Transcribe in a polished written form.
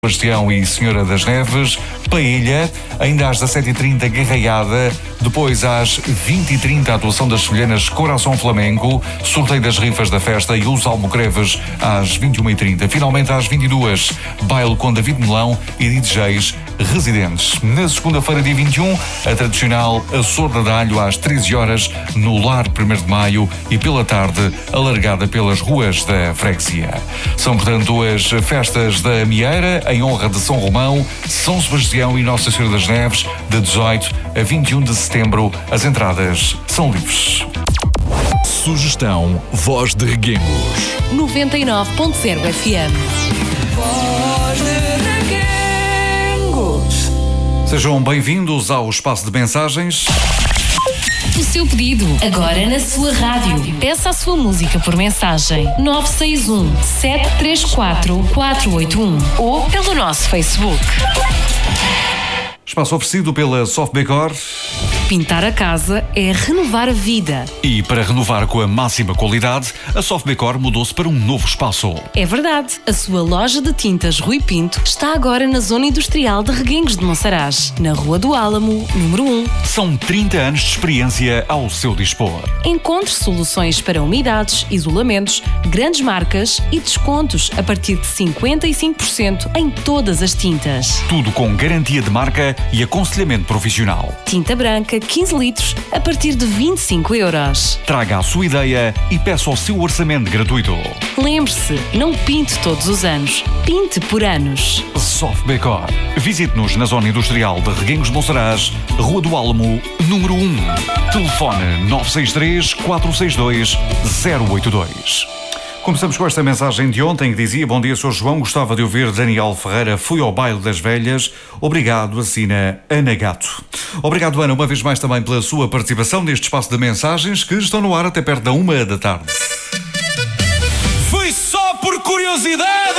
Sebastião e Senhora das Neves, Paella, ainda às 17h30 Garraiada, depois às 20h30 a atuação das sevilhanas Coração Flamengo, sorteio das rifas da festa e os almocreves às 21h30. Finalmente às 22h, baile com David Melão e DJs residentes. Na segunda-feira, dia 21, a tradicional Açorda de Alho às 13h no Lar 1º de Maio e pela tarde alargada pelas ruas da freguesia. São, portanto, as festas da Mieira em honra de São Romão, São Sebastião e Nossa Senhora das Neves, de 18 a 21 de setembro. As entradas são livres. Sugestão Voz de Reguengos 99.0 FM. Voz de Reguengos. Sejam bem-vindos ao espaço de mensagens. O seu pedido, agora na sua rádio. Peça a sua música por mensagem 961 734 481 ou pelo nosso Facebook. Espaço oferecido pela Softbecor. Pintar a casa é renovar a vida. E para renovar com a máxima qualidade, a Softbecor mudou-se para um novo espaço. É verdade, a sua loja de tintas Rui Pinto está agora na zona industrial de Reguengos de Monsaraz, na Rua do Álamo, número 1. São 30 anos de experiência ao seu dispor. Encontre soluções para umidades, isolamentos, grandes marcas e descontos a partir de 55% em todas as tintas. Tudo com garantia de marca e aconselhamento profissional. Tinta branca 15 litros a partir de 25 euros. Traga a sua ideia e peça o seu orçamento gratuito. Lembre-se, não pinte todos os anos, pinte por anos. Softbecor. Visite-nos na zona industrial de Reguengos de Monsaraz, Rua do Álamo, número 1. Telefone 963 462 082. Começamos com esta mensagem de ontem que dizia: bom dia, Sr. João, gostava de ouvir Daniel Ferreira, fui ao baile das velhas, obrigado, assina Ana Gato. Obrigado, Ana, uma vez mais também pela sua participação neste espaço de mensagens que estão no ar até perto da 1 da tarde. Foi só por curiosidade.